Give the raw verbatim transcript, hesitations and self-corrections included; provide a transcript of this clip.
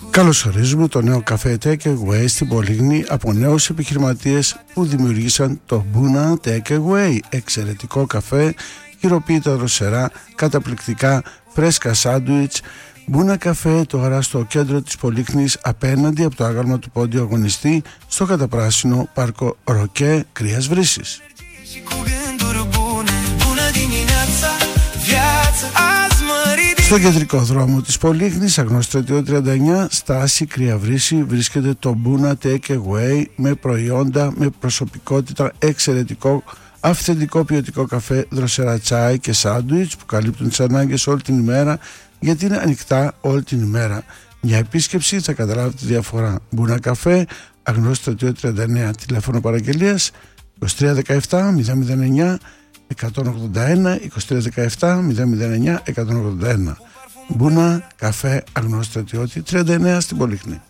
Καλωσορίζουμε το νέο καφέ Take Away στην Πολύγνη από νέους επιχειρηματίες που δημιουργήσαν το Buna Take Away. Εξαιρετικό καφέ, χειροποίητα δροσερά, καταπληκτικά φρέσκα σάντουιτς. Buna καφέ τώρα στο κέντρο της Πολύγνης, απέναντι από το άγαλμα του πόντιου αγωνιστή, στο καταπράσινο πάρκο Ροκέ Κρίας Βρύσης. Στο κεντρικό δρόμο της Πολύγνης, Αγνώστρατιό τριάντα εννιά, στάση Κρία Βρύση, βρίσκεται το Buna Take Away με προϊόντα, με προσωπικότητα, εξαιρετικό, αυθεντικό ποιοτικό καφέ, δροσερά τσάι και σάντουιτς που καλύπτουν τις ανάγκες όλη την ημέρα, γιατί είναι ανοιχτά όλη την ημέρα. Μια επίσκεψη θα καταλάβει τη διαφορά. Buna καφέ, Αγνώστρατιό τριάντα εννιά, τηλέφωνο παραγγελίας είκοσι τρία δεκαεπτά μηδέν μηδέν εννιά εκατόν ογδόντα ένα, είκοσι τρία δεκαεπτά μηδέν μηδέν εννιά εκατόν ογδόντα ένα. Buna καφέ, Αγνώστρατιώτη τριάντα εννιά στην Πολύγνη.